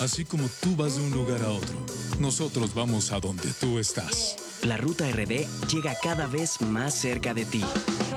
Así como tú vas de un lugar a otro, nosotros vamos a donde tú estás. La Ruta RD llega cada vez más cerca de ti.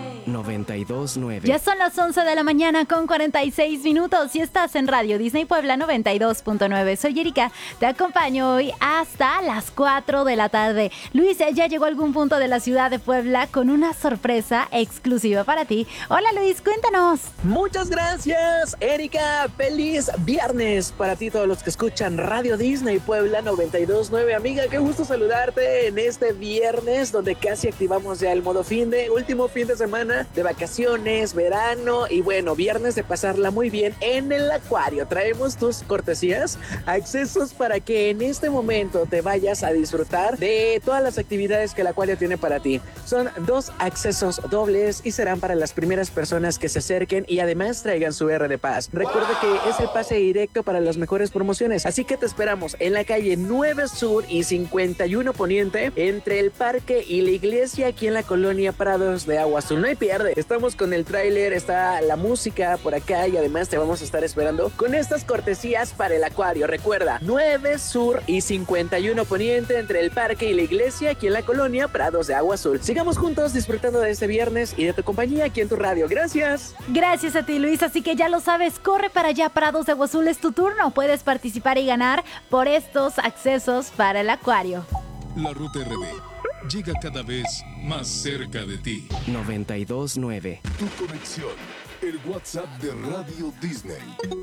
92.9. Ya son las 11 de la mañana con 46 minutos y estás en Radio Disney Puebla 92.9. Soy Erika, te acompaño hoy hasta las 4 de la tarde. Luis ya llegó a algún punto de la ciudad de Puebla con una sorpresa exclusiva para ti. Hola Luis, cuéntanos. Muchas gracias, Erika. Feliz viernes para ti, todos los que escuchan Radio Disney Puebla 92.9. Amiga, qué gusto saludarte en este viernes donde casi activamos ya el modo último fin de semana de vacaciones, verano y bueno, viernes de pasarla muy bien en el acuario. Traemos tus cortesías, accesos para que en este momento te vayas a disfrutar de todas las actividades que el acuario tiene para ti. Son 2 accesos dobles y serán para las primeras personas que se acerquen y además traigan su R de Paz. Recuerda que es el pase directo para las mejores promociones, así que te esperamos en la calle 9 Sur y 51 Poniente, entre el parque y la iglesia, aquí en la colonia Prados de Agua Azul. No hay pierde. Estamos con el tráiler, está la música por acá y además te vamos a estar esperando con estas cortesías para el acuario. Recuerda, 9 Sur y 51 Poniente, entre el parque y la iglesia, aquí en la colonia Prados de Agua Azul. Sigamos juntos disfrutando de este viernes y de tu compañía aquí en tu radio. Gracias. Gracias a ti, Luis. Así que ya lo sabes, corre para allá, Prados de Agua Azul, es tu turno. Puedes participar y ganar por estos accesos para el acuario. La Ruta RD llega cada vez más cerca de ti. 92.9. Tu conexión, el WhatsApp de Radio Disney.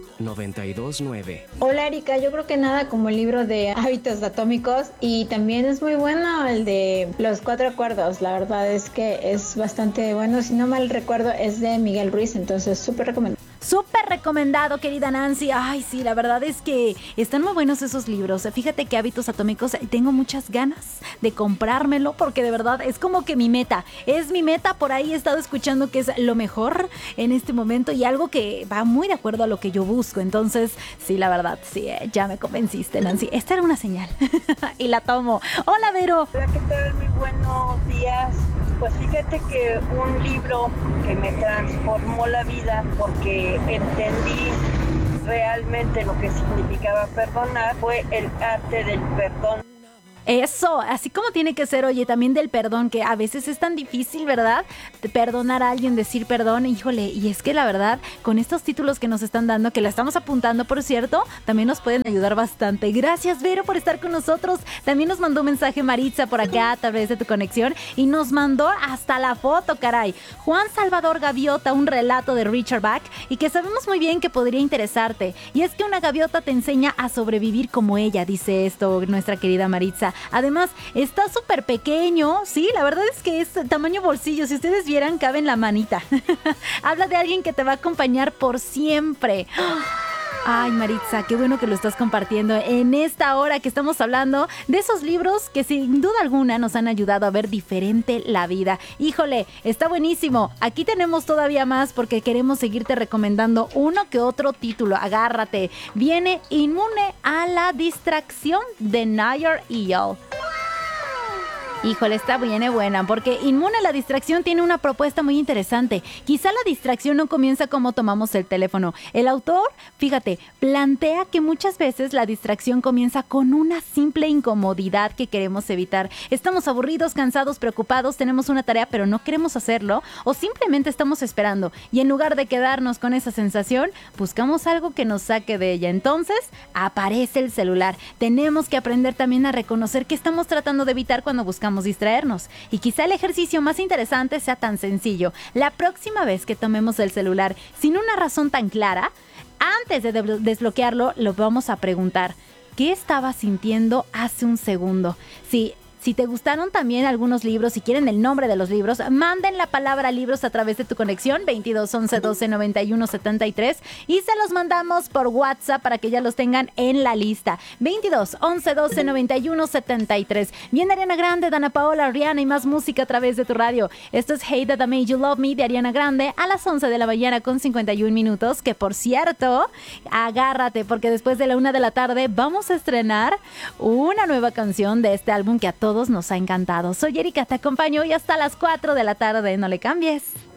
92.9. Hola Erika, yo creo que nada como el libro de Hábitos Atómicos y también es muy bueno el de Los 4 Acuerdos. La verdad es que es bastante bueno, si no mal recuerdo es de Miguel Ruiz, entonces súper recomendado. Súper recomendado, querida Nancy. Ay, sí, la verdad es que están muy buenos esos libros. Fíjate que Hábitos Atómicos, tengo muchas ganas de comprármelo porque de verdad es como que mi meta. Es mi meta, por ahí he estado escuchando que es lo mejor en este momento y algo que va muy de acuerdo a lo que yo busco. Entonces, sí, la verdad, sí, ya me convenciste, Nancy. Esta era una señal y la tomo. Hola, Vero. Hola, ¿qué tal? Muy buenos días. Pues fíjate que un libro que me transformó la vida porque entendí realmente lo que significaba perdonar fue El arte del perdón. Eso, así como tiene que ser, oye, también del perdón, que a veces es tan difícil, ¿verdad? De perdonar a alguien, decir perdón, híjole, y es que la verdad, con estos títulos que nos están dando, que la estamos apuntando, por cierto, también nos pueden ayudar bastante. Gracias, Vero, por estar con nosotros. También nos mandó un mensaje Maritza por acá a través de tu conexión y nos mandó hasta la foto, caray. Juan Salvador Gaviota, un relato de Richard Bach y que sabemos muy bien que podría interesarte. Y es que una gaviota te enseña a sobrevivir como ella, dice esto nuestra querida Maritza. Además, está súper pequeño, sí, la verdad es que es tamaño bolsillo, si ustedes vieran, cabe en la manita. Habla de alguien que te va a acompañar por siempre. Ay, Maritza, qué bueno que lo estás compartiendo en esta hora que estamos hablando de esos libros que sin duda alguna nos han ayudado a ver diferente la vida. Híjole, está buenísimo. Aquí tenemos todavía más porque queremos seguirte recomendando uno que otro título. Agárrate. Viene Inmune a la distracción de Nair Eyal. Híjole, está bien buena, porque Inmune a la distracción tiene una propuesta muy interesante. Quizá la distracción no comienza como tomamos el teléfono. El autor, fíjate, plantea que muchas veces la distracción comienza con una simple incomodidad que queremos evitar. Estamos aburridos, cansados, preocupados, tenemos una tarea pero no queremos hacerlo o simplemente estamos esperando y en lugar de quedarnos con esa sensación, buscamos algo que nos saque de ella. Entonces, aparece el celular. Tenemos que aprender también a reconocer qué estamos tratando de evitar cuando buscamos distraernos. Y quizá el ejercicio más interesante sea tan sencillo. La próxima vez que tomemos el celular sin una razón tan clara, antes de desbloquearlo, lo vamos a preguntar: ¿qué estaba sintiendo hace un segundo? Si te gustaron también algunos libros, si quieren el nombre de los libros, manden la palabra libros a través de tu conexión 22 11 12 91 73 y se los mandamos por WhatsApp para que ya los tengan en la lista. 22 11 12 91 73. Viene Ariana Grande, Dana Paola, Rihanna y más música a través de tu radio. Esto es Hey That I Made You Love Me de Ariana Grande a las 11 de la mañana con 51 minutos, que por cierto, agárrate porque después de la 1 de la tarde vamos a estrenar una nueva canción de este álbum que a todos nos ha encantado. Soy Erika, te acompaño hoy hasta las 4 de la tarde. No le cambies.